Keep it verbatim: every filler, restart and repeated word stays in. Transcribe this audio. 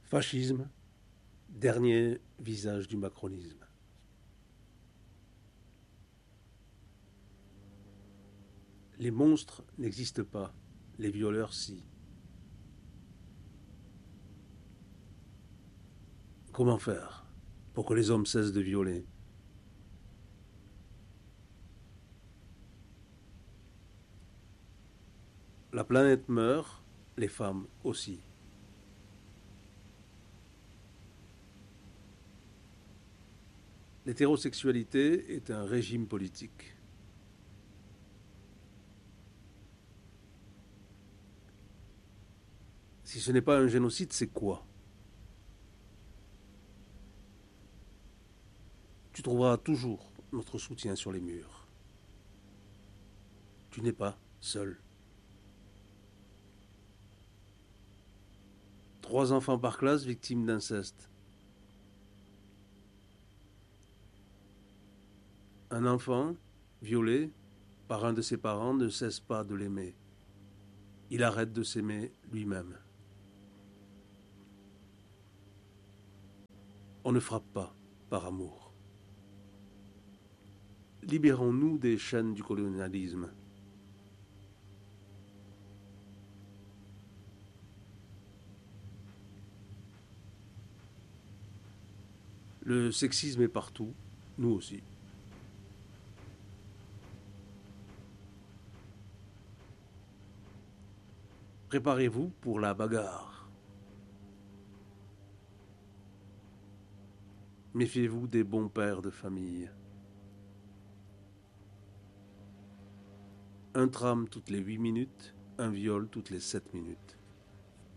Fascisme, dernier visage du macronisme. Les monstres n'existent pas, les violeurs si. Comment faire pour que les hommes cessent de violer? La planète meurt, les femmes aussi. L'hétérosexualité est un régime politique. Si ce n'est pas un génocide, c'est quoi? Tu trouveras toujours notre soutien sur les murs. Tu n'es pas seul. Trois enfants par classe victimes d'inceste. Un enfant, violé par un de ses parents, ne cesse pas de l'aimer. Il arrête de s'aimer lui-même. On ne frappe pas par amour. Libérons-nous des chaînes du colonialisme. Le sexisme est partout, nous aussi. Préparez-vous pour la bagarre. Méfiez-vous des bons pères de famille. Un tram toutes les huit minutes, un viol toutes les sept minutes.